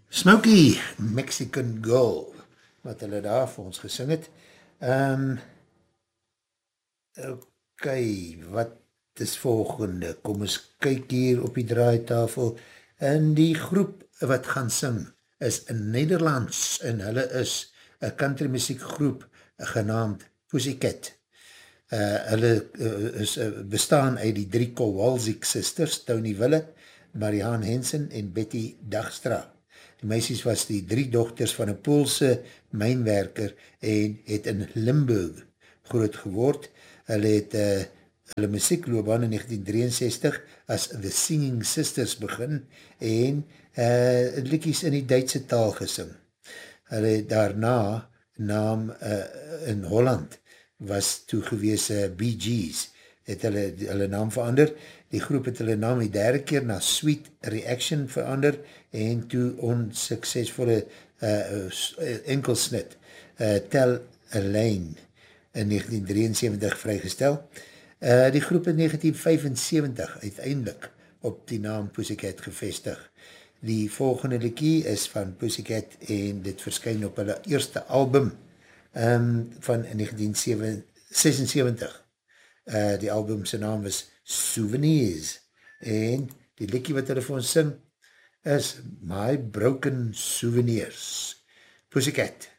Smokey, Mexican Girl, wat hulle daar vir ons gesing het. Ok, wat is volgende? Kom ons kyk hier op die draaitafel. En die groep wat gaan sing is in Nederlands en hulle is een country muziek groep genaamd Pussycat. Hulle bestaan uit die drie Kowalczyk sisters, Tony Willett, Marianne Henson en Betty Dagstra. Die meisies was die drie dochters van een Poolse mijnwerker en het in Limburg groot geword. Hulle het hulle muziekloopbaan in 1963 as The Singing Sisters begin en liedjies in die Duitse taal gesing. Hulle het daarna naam in Holland was toegewees Bee Gees, het hulle naam verander. Die groep het hulle naam die derde keer na Sweet Reaction verander en toe onsuksesvolle enkelsnit Tell a Lane in 1973 vrygestel. Die groep in 1975 uiteindelik op die naam Pussycat gevestig. Die volgende liedjie is van Pussycat en dit verskyn op hulle eerste album van 1976. Die album sy naam is Souvenirs en die liedjie wat hulle vir ons sing is My Broken Souvenirs. Pussycat.